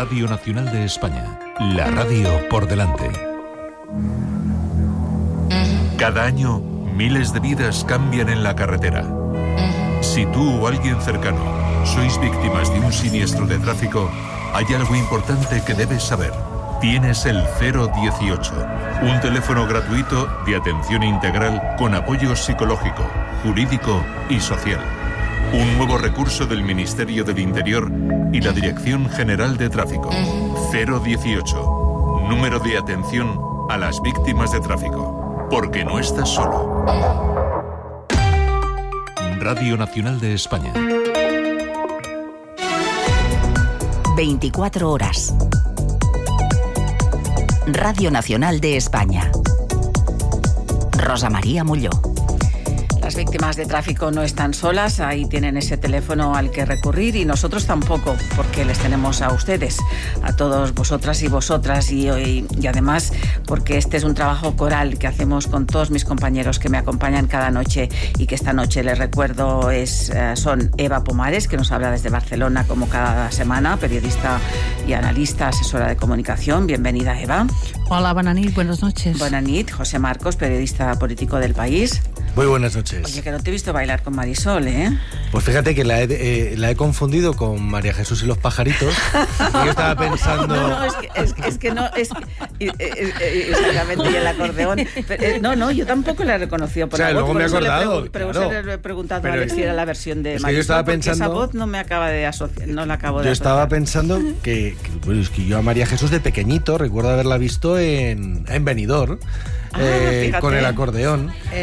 Radio Nacional de España, la radio por delante. Cada año, miles de vidas cambian en la carretera. Si tú o alguien cercano sois víctimas de un siniestro de tráfico, hay algo importante que debes saber. Tienes el 018, un teléfono gratuito de atención integral con apoyo psicológico, jurídico y social. Un nuevo recurso del Ministerio del Interior y la Dirección General de Tráfico. 018, número de atención a las víctimas de tráfico. Porque no estás solo. Radio Nacional de España. 24 horas. Radio Nacional de España. Rosa María Molló. Las víctimas de tráfico no están solas, ahí tienen ese teléfono al que recurrir y nosotros tampoco, porque les tenemos a ustedes, a todos vosotras y vosotras y además porque este es un trabajo coral que hacemos con todos mis compañeros que me acompañan cada noche y que esta noche les recuerdo son Eva Pomares, que nos habla desde Barcelona como cada semana, periodista y analista, asesora de comunicación. Bienvenida, Eva. Hola, buenas noches, buenas noches. Buenas noches, José Marcos, periodista político del País. Muy buenas noches. Oye, que no te he visto bailar con Marisol, ¿eh? Pues fíjate que la he confundido con María Jesús y los pajaritos. Y yo estaba pensando... Exactamente, y el acordeón. Pero, yo tampoco la he reconocido por la voz. Luego me he acordado. Pero le he preguntado a Alex si era la versión de Marisol. Que yo estaba pensando, esa voz no me acaba de asociar, no la acabo de Yo asociar. estaba pensando que yo a María Jesús de pequeñito recuerdo haberla visto en Benidorm, con el acordeón.